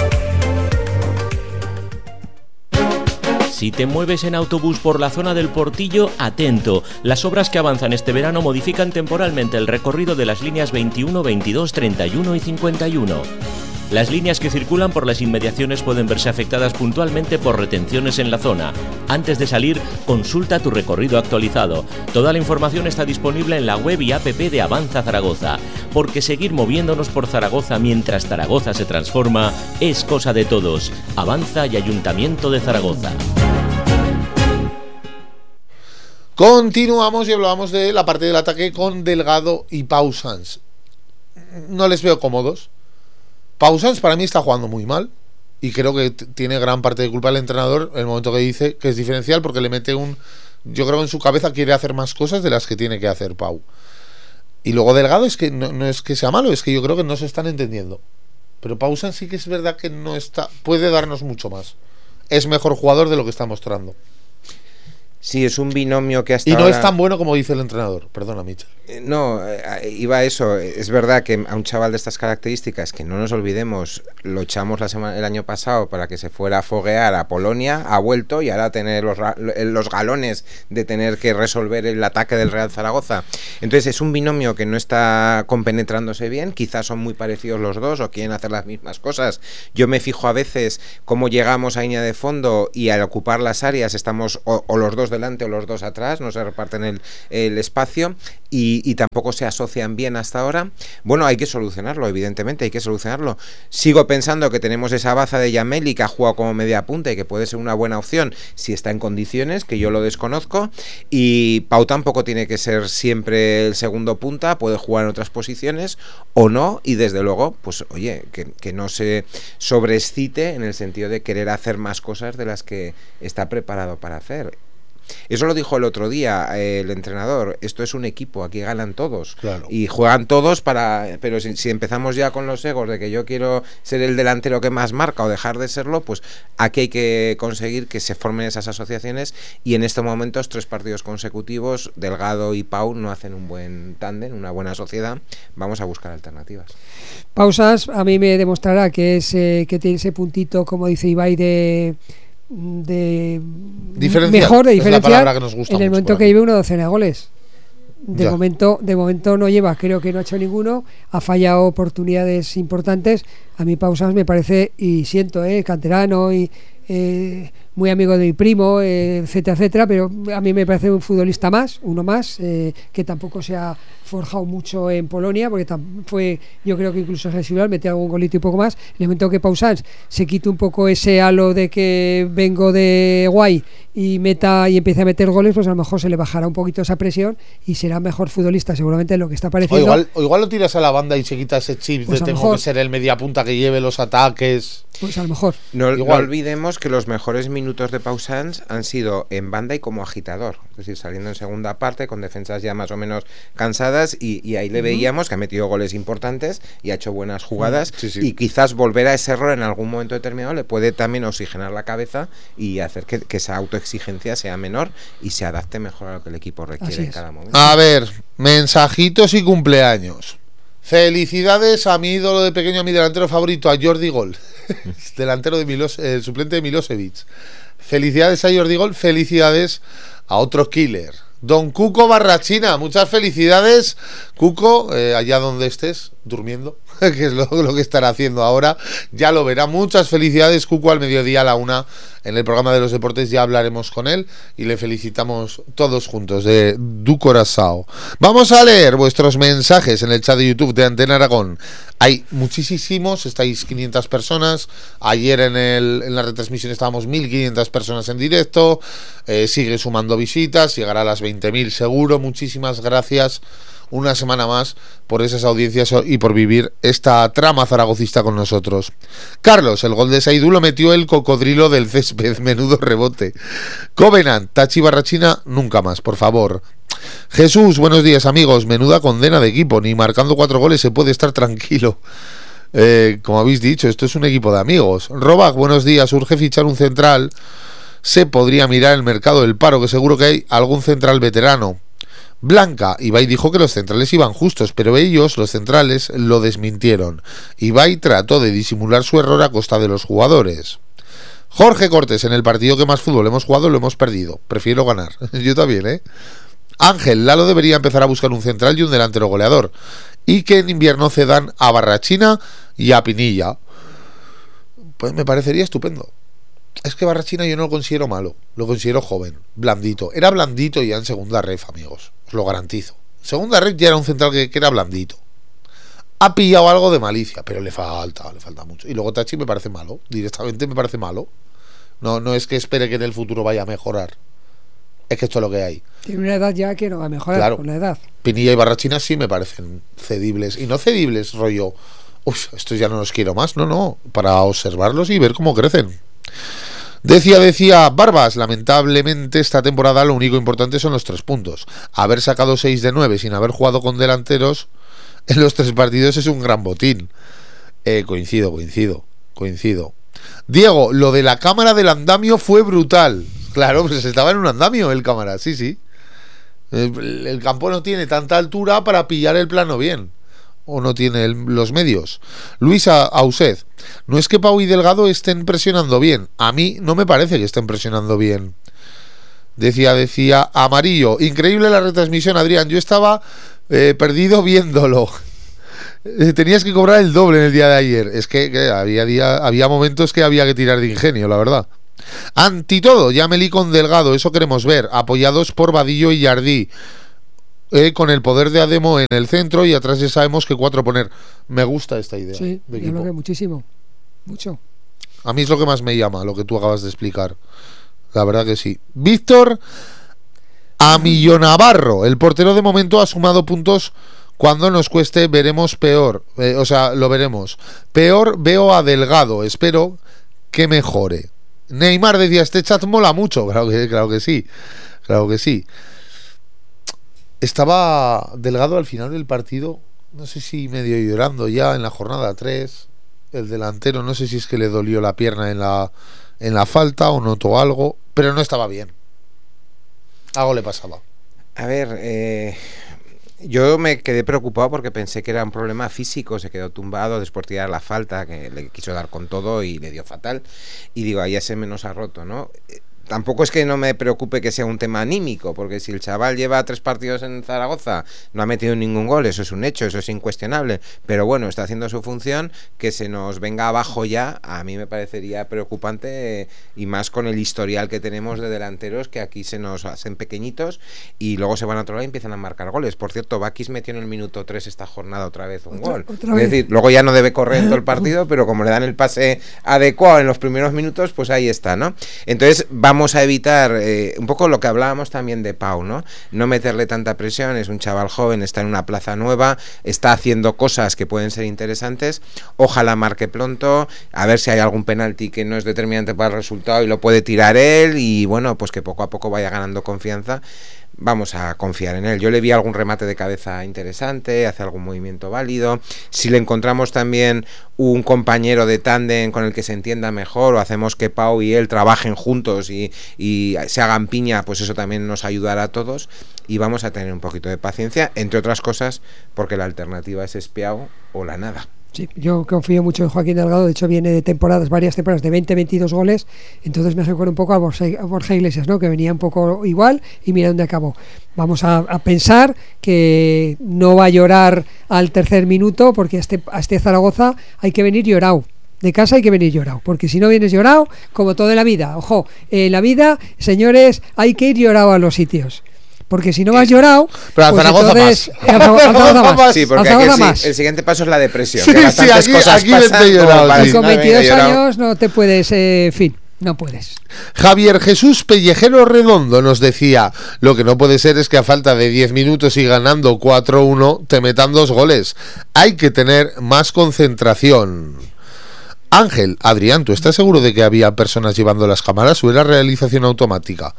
[SPEAKER 5] Si te mueves en autobús por la zona del Portillo, atento. Las obras que avanzan este verano modifican temporalmente el recorrido de las líneas veintiuno, veintidós, treinta y uno y cincuenta y uno. Las líneas que circulan por las inmediaciones pueden verse afectadas puntualmente por retenciones en la zona. Antes de salir, consulta tu recorrido actualizado. Toda la información está disponible en la web y app de Avanza Zaragoza, porque seguir moviéndonos por Zaragoza mientras Zaragoza se transforma es cosa de todos. Avanza y Ayuntamiento de Zaragoza.
[SPEAKER 1] Continuamos y hablábamos de la parte del ataque con Delgado y Pausans. No les veo cómodos. Pausans para mí está jugando muy mal y creo que t- tiene gran parte de culpa el entrenador en el momento que dice que es diferencial, porque le mete un... Yo creo que en su cabeza quiere hacer más cosas de las que tiene que hacer Pau. Y luego Delgado es que no, no es que sea malo, es que yo creo que no se están entendiendo. Pero Pausans sí que es verdad que no está... Puede darnos mucho más. Es mejor jugador de lo que está mostrando.
[SPEAKER 2] Sí, es un binomio que hasta
[SPEAKER 1] Y no
[SPEAKER 2] ahora...
[SPEAKER 1] es tan bueno como dice el entrenador. Perdona, Michel.
[SPEAKER 2] No, eh, iba a eso. Es verdad que a un chaval de estas características, que no nos olvidemos, lo echamos la semana, el año pasado para que se fuera a foguear a Polonia, ha vuelto y ahora a tener los, los galones de tener que resolver el ataque del Real Zaragoza. Entonces es un binomio que no está compenetrándose bien, quizás son muy parecidos los dos o quieren hacer las mismas cosas. Yo me fijo a veces cómo llegamos a línea de fondo y al ocupar las áreas estamos o, o los dos delante o los dos atrás, no se reparten el, el espacio y, y tampoco se asocian bien hasta ahora. Bueno, hay que solucionarlo, evidentemente, hay que solucionarlo. Sigo pensando que tenemos esa baza de Yameli que ha jugado como media punta y que puede ser una buena opción si está en condiciones, que yo lo desconozco, y Pau tampoco tiene que ser siempre el segundo punta, puede jugar en otras posiciones o no, y desde luego, pues oye, que, que no se sobreexcite en el sentido de querer hacer más cosas de las que está preparado para hacer. Eso lo dijo el otro día eh, el entrenador, esto es un equipo, aquí ganan todos,
[SPEAKER 1] claro.
[SPEAKER 2] Y juegan todos para, pero si, si empezamos ya con los egos de que yo quiero ser el delantero que más marca o dejar de serlo, pues aquí hay que conseguir que se formen esas asociaciones, y en estos momentos tres partidos consecutivos Delgado y Pau no hacen un buen tándem, una buena sociedad. Vamos a buscar alternativas.
[SPEAKER 3] Pausas a mí me demostrará que es eh, que tiene ese puntito, como dice Ibai, de de mejor de diferenciar en el momento que lleve una docena de goles. De ya. momento de momento no lleva, creo que no ha hecho ninguno, ha fallado oportunidades importantes. A mí Pausas me parece, y siento, eh, canterano y eh, muy amigo de mi primo, eh, etcétera, etcétera, pero a mí me parece un futbolista más, uno más, eh, que tampoco se ha forjado mucho en Polonia, porque fue, yo creo que incluso Jesús metió algún golito y poco más. En el momento que Pausans se quite un poco ese halo de que vengo de guay y meta y empiece a meter goles, pues a lo mejor se le bajará un poquito esa presión y será mejor futbolista seguramente en lo que está pareciendo.
[SPEAKER 1] O igual, o igual lo tiras a la banda y se quita ese chip pues de tengo mejor. que ser el media punta que lleve los ataques.
[SPEAKER 3] Pues a lo mejor.
[SPEAKER 2] No, no olvidemos que los mejores minutos de Pausans han sido en banda y como agitador, es decir, saliendo en segunda parte con defensas ya más o menos cansadas, y, y ahí le veíamos que ha metido goles importantes y ha hecho buenas jugadas, sí, sí. Y quizás volver a ese error en algún momento determinado le puede también oxigenar la cabeza y hacer que, que esa autoexigencia sea menor y se adapte mejor a lo que el equipo requiere en cada momento.
[SPEAKER 1] A ver, mensajitos y cumpleaños. Felicidades a mi ídolo de pequeño, a mi delantero favorito, a Jordi Gol, delantero de Milos, el suplente de Milosevic. Felicidades a Jordi Gol, felicidades a otro killer, Don Cuco Barrachina. Muchas felicidades, Cuco, eh, allá donde estés, durmiendo, que es lo, lo que estará haciendo ahora, ya lo verá. Muchas felicidades, Cuco, al mediodía a la una en el programa de los deportes ya hablaremos con él y le felicitamos todos juntos de du corazón. Vamos a leer vuestros mensajes en el chat de YouTube de Antena Aragón. Hay muchísimos, estáis quinientas personas. Ayer en, el, en la retransmisión estábamos mil quinientas personas en directo. Eh, sigue sumando visitas, llegará a las veinte mil seguro. Muchísimas gracias una semana más por esas audiencias y por vivir esta trama zaragocista con nosotros. Carlos, el gol de Saidú lo metió el cocodrilo del césped, menudo rebote. Covenant, Tachi Barrachina, nunca más, por favor. Jesús, buenos días amigos, menuda condena de equipo, ni marcando cuatro goles se puede estar tranquilo. Eh, como habéis dicho, esto es un equipo de amigos. Robac, buenos días, urge fichar un central. Se podría mirar el mercado del paro, que seguro que hay algún central veterano. Blanca, Ibai dijo que los centrales iban justos, pero ellos, los centrales, lo desmintieron. Ibai trató de disimular su error a costa de los jugadores. Jorge Cortés, en el partido que más fútbol hemos jugado lo hemos perdido, prefiero ganar. Yo también, ¿eh? Ángel, Lalo debería empezar a buscar un central y un delantero goleador, y que en invierno cedan a Barrachina y a Pinilla. Pues me parecería estupendo. Es que Barrachina yo no lo considero malo, lo considero joven, blandito. Era blandito ya en segunda ref, amigos, os lo garantizo. Segunda ref ya era un central que, que era blandito. Ha pillado algo de malicia, pero le falta, le falta mucho. Y luego Tachi me parece malo, directamente me parece malo. No, no es que espere que en el futuro vaya a mejorar. Es que esto es lo que hay.
[SPEAKER 3] Tiene una edad ya que no va a mejorar, claro, con la edad.
[SPEAKER 1] Pinilla y Barrachina sí me parecen cedibles. Y no cedibles, rollo, uff, estos ya no los quiero más. No, no, para observarlos y ver cómo crecen. Decía, decía Barbas, lamentablemente esta temporada lo único importante son los tres puntos. Haber sacado seis de nueve sin haber jugado con delanteros en los tres partidos es un gran botín. Eh, coincido, coincido, coincido. Diego, lo de la cámara del andamio fue brutal. Claro, pues estaba en un andamio el cámara, sí, sí. El, el campo no tiene tanta altura para pillar el plano bien. O no tiene el, los medios. Luisa Auset, no es que Pau y Delgado estén presionando bien. A mí no me parece que estén presionando bien. Decía, decía Amarillo, increíble la retransmisión, Adrián. Yo estaba eh, perdido viéndolo. Eh, tenías que cobrar el doble en el día de ayer. Es que, que había día, había momentos que había que tirar de ingenio, la verdad. Anti todo, ya Meli con Delgado, eso queremos ver. Apoyados por Vadillo y Jardí. Eh, con el poder de Ademo en el centro y atrás ya sabemos que cuatro poner. Me gusta esta idea.
[SPEAKER 3] Sí,
[SPEAKER 1] de
[SPEAKER 3] yo lo veo muchísimo. Mucho.
[SPEAKER 1] A mí es lo que más me llama, lo que tú acabas de explicar. La verdad que sí. Víctor Amillo Navarro, el portero de momento ha sumado puntos. Cuando nos cueste veremos peor, eh, o sea, lo veremos. Peor veo a Delgado, espero que mejore. Neymar decía, este chat mola mucho. Claro que, claro que sí, claro que sí. Estaba Delgado al final del partido, no sé si medio llorando ya en la jornada tres. El delantero, no sé si es que le dolió la pierna en la en la falta o notó algo, pero no estaba bien. Algo le pasaba.
[SPEAKER 2] A ver, eh, yo me quedé preocupado porque pensé que era un problema físico. Se quedó tumbado después de tirar la falta, que le quiso dar con todo y le dio fatal. Y digo, ahí ese menos ha roto, ¿no? Tampoco es que no me preocupe que sea un tema anímico, porque si el chaval lleva tres partidos en Zaragoza, no ha metido ningún gol, eso es un hecho, eso es incuestionable, pero bueno, está haciendo su función. Que se nos venga abajo ya, a mí me parecería preocupante, y más con el historial que tenemos de delanteros que aquí se nos hacen pequeñitos y luego se van a otro lado y empiezan a marcar goles. Por cierto, Bakis metió en el minuto tres esta jornada otra vez un
[SPEAKER 3] otra,
[SPEAKER 2] gol,
[SPEAKER 3] otra
[SPEAKER 2] es
[SPEAKER 3] vez.
[SPEAKER 2] decir, luego ya no debe correr todo el partido, pero como le dan el pase adecuado en los primeros minutos, pues ahí está, ¿no? Entonces vamos Vamos a evitar eh, un poco lo que hablábamos también de Pau, ¿no? No meterle tanta presión, es un chaval joven, está en una plaza nueva, está haciendo cosas que pueden ser interesantes, ojalá marque pronto, a ver si hay algún penalti que no es determinante para el resultado y lo puede tirar él, y bueno, pues que poco a poco vaya ganando confianza. Vamos a confiar en él. Yo le vi algún remate de cabeza interesante, hace algún movimiento válido. Si le encontramos también un compañero de tándem con el que se entienda mejor, o hacemos que Pau y él trabajen juntos y, y se hagan piña, pues eso también nos ayudará a todos. Y vamos a tener un poquito de paciencia, entre otras cosas, porque la alternativa es Espiao o la nada.
[SPEAKER 3] Sí, yo confío mucho en Joaquín Delgado. De hecho viene de temporadas, varias temporadas de veinte, veintidós goles. Entonces me recuerda un poco a Borja, a Borja Iglesias, ¿no? Que venía un poco igual y mira dónde acabó. Vamos a, a pensar que no va a llorar al tercer minuto, porque a este, a este Zaragoza hay que venir llorado. De casa hay que venir llorado, porque si no vienes llorado, como todo en la vida, ojo, en la vida, señores, hay que ir llorado a los sitios. Porque si no vas llorado,
[SPEAKER 1] pero a
[SPEAKER 3] pues
[SPEAKER 1] Zaragoza
[SPEAKER 3] entonces,
[SPEAKER 1] más.
[SPEAKER 3] A Zaragoza más.
[SPEAKER 2] Sí, porque
[SPEAKER 3] Zaragoza
[SPEAKER 2] aquí el,
[SPEAKER 3] más.
[SPEAKER 2] el siguiente paso es la depresión.
[SPEAKER 1] Sí,
[SPEAKER 2] que bastantes
[SPEAKER 1] sí, aquí,
[SPEAKER 2] cosas
[SPEAKER 1] aquí
[SPEAKER 2] pasan
[SPEAKER 1] vente llorado,
[SPEAKER 2] como para
[SPEAKER 1] sí.
[SPEAKER 3] Y con
[SPEAKER 2] decir,
[SPEAKER 3] veintidós
[SPEAKER 2] "Venga, llorado".
[SPEAKER 3] años no te puedes, eh, fin, no puedes.
[SPEAKER 1] Javier Jesús Pellejero Redondo nos decía, lo que no puede ser es que a falta de diez minutos y ganando cuatro uno te metan dos goles. Hay que tener más concentración. Ángel, Adrián, ¿tú estás seguro de que había personas llevando las cámaras o era realización automática?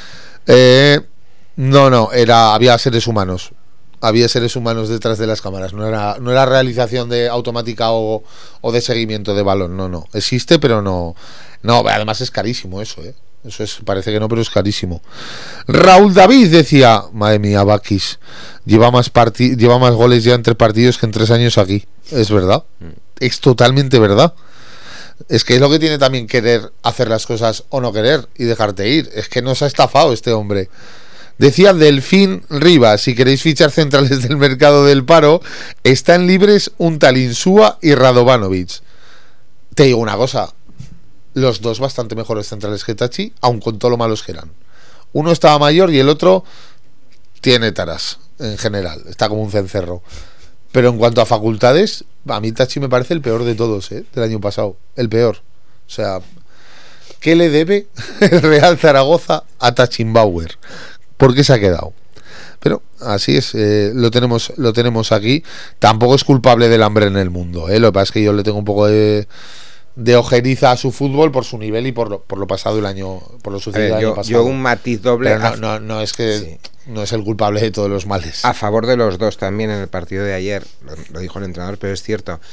[SPEAKER 1] Eh, no, no, era había seres humanos. Había seres humanos detrás de las cámaras. No era, no era realización de automática o, o de seguimiento de balón. No, no. Existe, pero no. No, además es carísimo eso, ¿eh? Eso es, parece que no, pero es carísimo. Raúl David decía, madre mía, Bakis lleva más parti lleva más goles ya en tres partidos que en tres años aquí. Es verdad. Es totalmente verdad. Es que es lo que tiene también querer hacer las cosas o no querer y dejarte ir. Es que nos ha estafado este hombre. Decía Delfín Rivas, si queréis fichar centrales del mercado del paro, están libres un tal Insúa y Radovanovic. Te digo una cosa, los dos bastante mejores centrales que Tachi, aun con todo lo malos que eran. Uno estaba mayor y el otro tiene taras, en general, está como un cencerro. Pero en cuanto a facultades, a mí Tachi me parece el peor de todos, ¿eh? Del año pasado, el peor. O sea, ¿qué le debe el Real Zaragoza a Tachimbauer? ¿Por qué se ha quedado? Pero así es, eh, lo tenemos lo tenemos aquí. Tampoco es culpable del hambre en el mundo, ¿eh? Lo que pasa es que yo le tengo un poco de, de ojeriza a su fútbol por su nivel y por lo, por lo pasado el año, por lo sucedido
[SPEAKER 2] ver,
[SPEAKER 1] el
[SPEAKER 2] yo,
[SPEAKER 1] año pasado.
[SPEAKER 2] Yo un matiz doble.
[SPEAKER 1] Pero no, no, no es que sí. No es el culpable de todos los males.
[SPEAKER 2] A favor de los dos también en el partido de ayer, lo, lo dijo el entrenador, pero es cierto.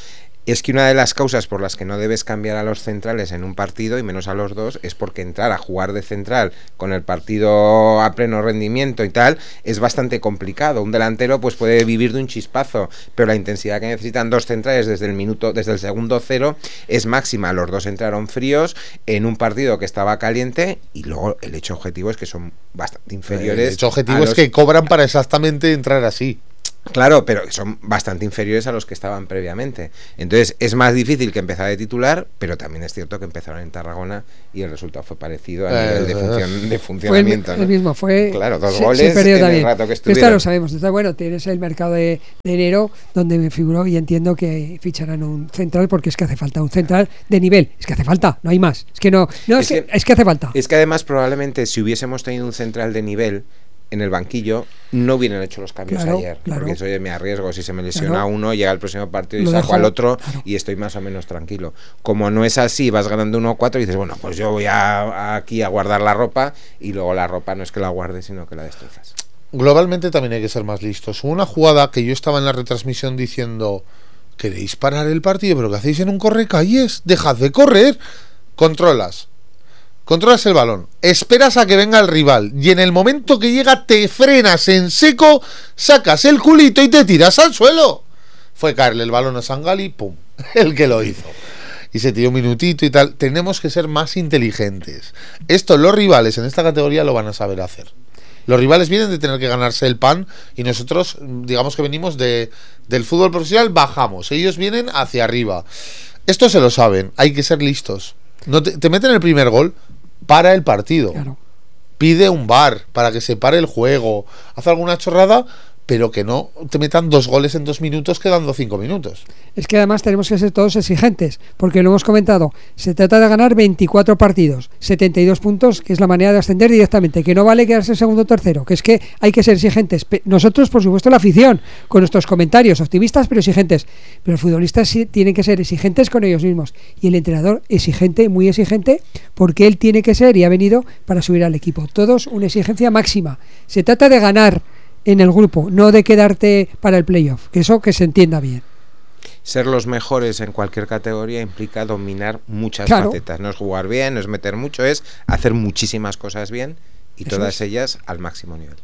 [SPEAKER 2] es que una de las causas por las que no debes cambiar a los centrales en un partido, y menos a los dos, es porque entrar a jugar de central con el partido a pleno rendimiento y tal, es bastante complicado. Un delantero pues puede vivir de un chispazo, pero la intensidad que necesitan dos centrales desde el minuto, desde el segundo cero es máxima. Los dos entraron fríos en un partido que estaba caliente, y luego el hecho objetivo es que son bastante inferiores.
[SPEAKER 1] El hecho objetivo
[SPEAKER 2] a
[SPEAKER 1] es
[SPEAKER 2] los...
[SPEAKER 1] que cobran para exactamente entrar así.
[SPEAKER 2] Claro, pero son bastante inferiores a los que estaban previamente. Entonces es más difícil que empezar de titular, pero también es cierto que empezaron en Tarragona y el resultado fue parecido a nivel de, función, de funcionamiento.
[SPEAKER 3] Fue el,
[SPEAKER 2] ¿no?
[SPEAKER 3] el mismo, fue...
[SPEAKER 2] Claro, dos
[SPEAKER 3] se,
[SPEAKER 2] goles
[SPEAKER 3] se perdió
[SPEAKER 2] en
[SPEAKER 3] también.
[SPEAKER 2] el rato que
[SPEAKER 3] Esto
[SPEAKER 2] estuvieron.
[SPEAKER 3] lo sabemos. Entonces, bueno, tienes el mercado de, de enero donde me figuró y entiendo que ficharán un central, porque es que hace falta un central de nivel. Es que hace falta, no hay más. Es que no, no es, es, que, es que hace falta.
[SPEAKER 2] Es que además probablemente si hubiésemos tenido un central de nivel en el banquillo, no hubieran hecho los cambios
[SPEAKER 3] claro,
[SPEAKER 2] ayer,
[SPEAKER 3] claro.
[SPEAKER 2] porque eso, oye, me arriesgo, si se me lesiona
[SPEAKER 3] claro.
[SPEAKER 2] uno, llega el próximo partido y
[SPEAKER 3] Lo
[SPEAKER 2] saco
[SPEAKER 3] dejo,
[SPEAKER 2] al otro,
[SPEAKER 3] claro.
[SPEAKER 2] y estoy más o menos tranquilo. Como no es así, vas ganando uno cuatro y dices, bueno, pues yo voy a, a aquí a guardar la ropa, y luego la ropa no es que la guardes, sino que la destrozas.
[SPEAKER 1] Globalmente también hay que ser más listos. Hubo una jugada que yo estaba en la retransmisión diciendo, ¿queréis parar el partido? ¿Pero qué hacéis en un correcalles? Dejad de correr. Controlas. Controlas el balón, esperas a que venga el rival y en el momento que llega te frenas en seco, sacas el culito y te tiras al suelo. Fue caerle el balón a Sangali, pum, el que lo hizo. Y se tiró un minutito y tal. Tenemos que ser más inteligentes. Esto los rivales en esta categoría lo van a saber hacer. Los rivales vienen de tener que ganarse el pan y nosotros, digamos que venimos de, del fútbol profesional, bajamos. Ellos vienen hacia arriba. Esto se lo saben, hay que ser listos. No te, te meten el primer gol, para el partido.
[SPEAKER 3] Claro.
[SPEAKER 1] Pide un V A R para que se pare el juego. Haz alguna chorrada, pero que no te metan dos goles en dos minutos quedando cinco minutos.
[SPEAKER 3] Es que además tenemos que ser todos exigentes, porque lo hemos comentado, se trata de ganar veinticuatro partidos, setenta y dos puntos, que es la manera de ascender directamente, que no vale quedarse segundo o tercero, que es que hay que ser exigentes. Nosotros, por supuesto, la afición, con nuestros comentarios, optimistas pero exigentes, pero los futbolistas sí tienen que ser exigentes con ellos mismos, y el entrenador exigente, muy exigente, porque él tiene que ser y ha venido para subir al equipo. Todos una exigencia máxima. Se trata de ganar en el grupo, no de quedarte para el playoff, que eso que se entienda bien.
[SPEAKER 2] Ser los mejores en cualquier categoría implica dominar muchas
[SPEAKER 3] claro.
[SPEAKER 2] facetas, no es jugar bien, no es meter mucho, es hacer muchísimas cosas bien y
[SPEAKER 3] eso
[SPEAKER 2] todas
[SPEAKER 3] es.
[SPEAKER 2] ellas al máximo nivel.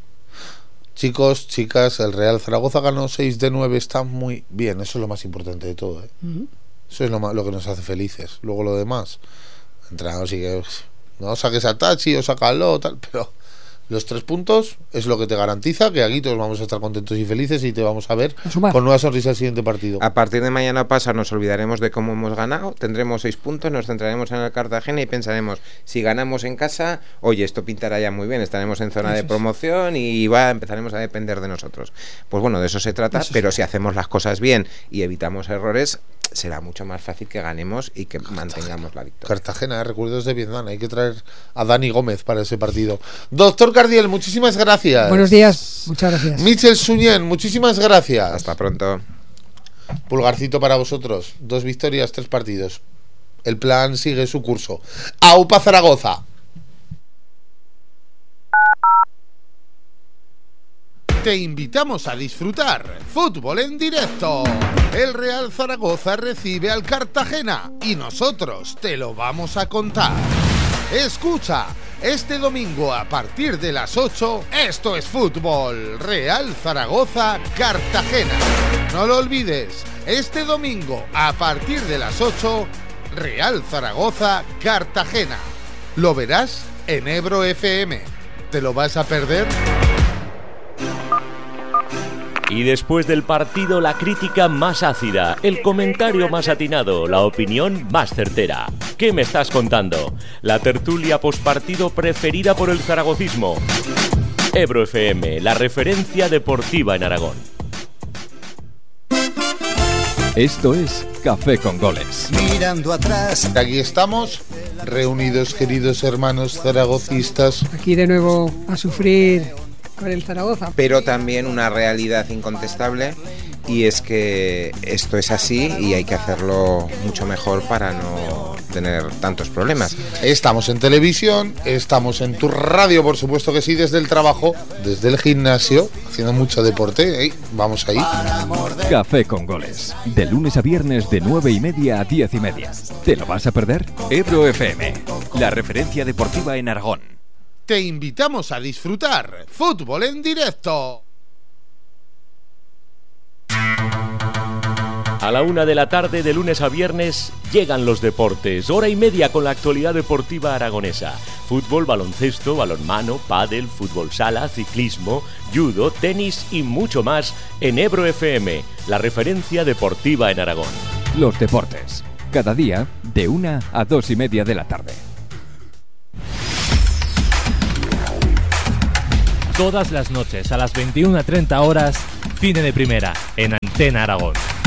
[SPEAKER 1] Chicos, chicas, el Real Zaragoza ganó seis de nueve, está muy bien, eso es lo más importante de todo, ¿eh? Uh-huh. Eso es lo, más, lo que nos hace felices. Luego lo demás, entrenador sí que no saques a Tachi o sácalo tal, pero los tres puntos es lo que te garantiza que aquí todos vamos a estar contentos y felices y te vamos a ver a con nueva sonrisa el siguiente partido.
[SPEAKER 2] A partir de mañana pasa, nos olvidaremos de cómo hemos ganado, tendremos seis puntos, nos centraremos en el Cartagena y pensaremos, si ganamos en casa, oye, esto pintará ya muy bien, estaremos en zona eso de promoción y va, empezaremos a depender de nosotros. Pues bueno, de eso se trata, eso pero sí. Si hacemos las cosas bien y evitamos errores, será mucho más fácil que ganemos y que Cartagena. Mantengamos la victoria.
[SPEAKER 1] Cartagena, ¿eh? Recuerdos de Vietnam, hay que traer a Dani Gómez para ese partido. Doctor Cardiel, muchísimas gracias.
[SPEAKER 3] Buenos días, muchas gracias.
[SPEAKER 1] Michel Suñén, muchísimas gracias.
[SPEAKER 2] Hasta pronto.
[SPEAKER 1] Pulgarcito para vosotros, dos victorias, tres partidos. El plan sigue su curso. AUPA Zaragoza.
[SPEAKER 4] Te invitamos a disfrutar fútbol en directo. El Real Zaragoza recibe al Cartagena y nosotros te lo vamos a contar. Escucha, este domingo a partir de las ocho, esto es fútbol. Real Zaragoza, Cartagena. No lo olvides, este domingo a partir de las ocho, Real Zaragoza, Cartagena. Lo verás en Ebro F M. ¿Te lo vas a perder?
[SPEAKER 5] Y después del partido, la crítica más ácida, el comentario más atinado, la opinión más certera. ¿Qué me estás contando? La tertulia postpartido preferida por el zaragocismo. Ebro F M, la referencia deportiva en Aragón.
[SPEAKER 11] Esto es Café con Goles.
[SPEAKER 1] Mirando atrás. Aquí estamos, reunidos, queridos hermanos zaragocistas.
[SPEAKER 3] Aquí de nuevo a sufrir con el Zaragoza.
[SPEAKER 2] Pero también una realidad incontestable, y es que esto es así y hay que hacerlo mucho mejor para no tener tantos problemas.
[SPEAKER 1] Estamos en televisión, estamos en tu radio, por supuesto que sí, desde el trabajo, desde el gimnasio, haciendo mucho deporte, ¿eh? Vamos ahí.
[SPEAKER 11] Café con Goles. De lunes a viernes de nueve y media a diez y media. ¿Te lo vas a perder?
[SPEAKER 12] Ebro F M, la referencia deportiva en Aragón.
[SPEAKER 1] Te invitamos a disfrutar fútbol en directo.
[SPEAKER 5] A la una de la tarde de lunes a viernes llegan los deportes. Hora y media con la actualidad deportiva aragonesa. Fútbol, baloncesto, balonmano, pádel, fútbol sala, ciclismo, judo, tenis y mucho más en Ebro F M, la referencia deportiva en Aragón.
[SPEAKER 11] Los deportes. Cada día de una a dos y media de la tarde.
[SPEAKER 7] Todas las noches a las veintiuna treinta horas, Cine de Primera en Antena Aragón.